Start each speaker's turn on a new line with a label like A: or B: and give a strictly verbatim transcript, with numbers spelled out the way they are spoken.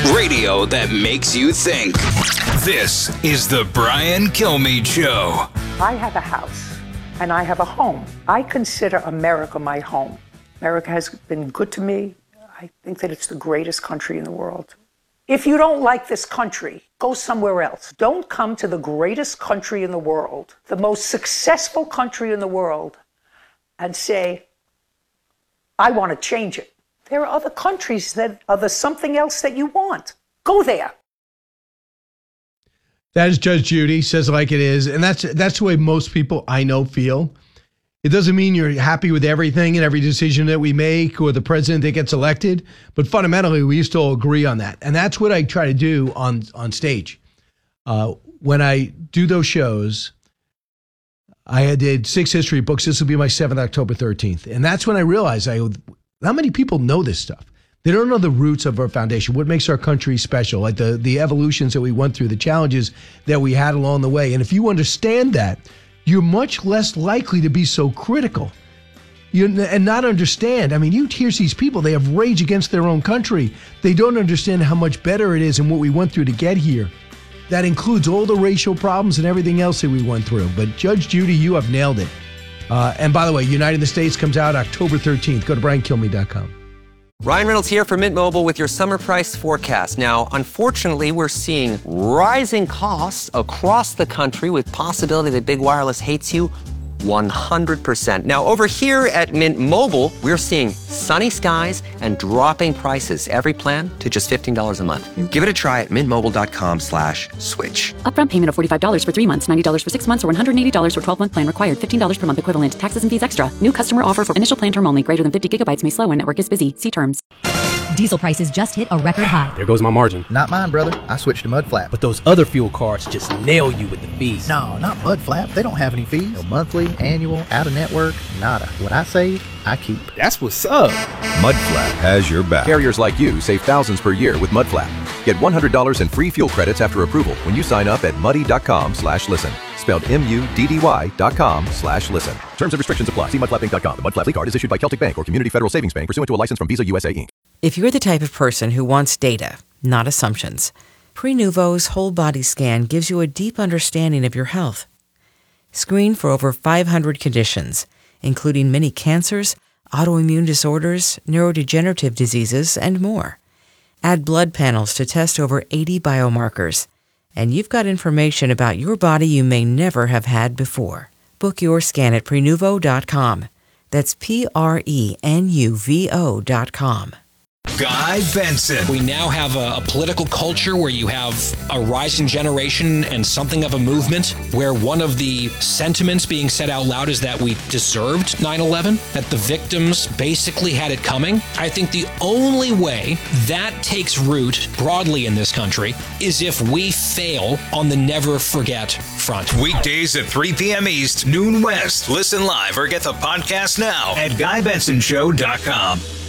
A: Radio that makes you think. This is the Brian Kilmeade Show.
B: I have a house and I have a home. I consider America my home. America has been good to me. I think that it's the greatest country in the world. If you don't like this country, go somewhere else. Don't come to the greatest country in the world, the most successful country in the world, and say, I want to change it. There are other countries that are the something else that you want. Go there.
C: That is Judge Judy, says it like it is. And that's that's the way most people I know feel. It doesn't mean you're happy with everything and every decision that we make or the president that gets elected. But fundamentally, we used to all agree on that. And that's what I try to do on, on stage. Uh, when I do those shows, I did six history books. This will be my seventh, October thirteenth. And that's when I realized, I, how many people know this stuff? They don't know the roots of our foundation, what makes our country special, like the, the evolutions that we went through, the challenges that we had along the way. And if you understand that, you're much less likely to be so critical you, and not understand. I mean, you hear these people, they have rage against their own country. They don't understand how much better it is and what we went through to get here. That includes all the racial problems and everything else that we went through. But Judge Judy, you have nailed it. Uh, and by the way, United in the States comes out October thirteenth. Go to brian kilmeade dot com.
D: Ryan Reynolds here from Mint Mobile with your summer price forecast. Now, unfortunately, we're seeing rising costs across the country with possibility that big wireless hates you one hundred percent. Now, over here at Mint Mobile, we're seeing sunny skies and dropping prices. Every plan to just fifteen dollars a month. Give it a try at mintmobile.com slash switch.
E: Upfront payment of forty-five dollars for three months, ninety dollars for six months, or one hundred eighty dollars for twelve-month plan required. fifteen dollars per month equivalent. Taxes and fees extra. New customer offer for initial plan term only. Greater than fifty gigabytes may slow when network is busy. See terms.
F: Diesel prices just hit a record high.
G: There goes my margin.
H: Not mine, brother. I switched to Mudflap.
G: But those other fuel cards just nail you with the fees.
H: No, not Mudflap. They don't have any fees. No monthly, annual, out-of-network, nada. What I save, I keep.
G: That's what's up.
I: Mudflap has your back. Carriers like you save thousands per year with Mudflap. Get one hundred dollars in free fuel credits after approval when you sign up at muddy.com slash listen. Spelled M-U-D-D-Y dot com slash listen. Terms and restrictions apply. See mudflap inc dot com. The Mudflap card is issued by Celtic Bank or Community Federal Savings Bank pursuant to a license from Visa U S A Incorporated.
J: If you're the type of person who wants data, not assumptions, Prenuvo's whole body scan gives you a deep understanding of your health. Screen for over five hundred conditions, including many cancers, autoimmune disorders, neurodegenerative diseases, and more. Add blood panels to test over eighty biomarkers. And you've got information about your body you may never have had before. Book your scan at Prenuvo dot com. That's P R E N U V O dot com.
A: Guy Benson.
K: We now have a, a political culture where you have a rising generation and something of a movement where one of the sentiments being said out loud is that we deserved nine eleven, that the victims basically had it coming. I think the only way that takes root broadly in this country is if we fail on the never forget front.
A: Weekdays at three p.m. East, noon West. Listen live or get the podcast now at guy benson show dot com.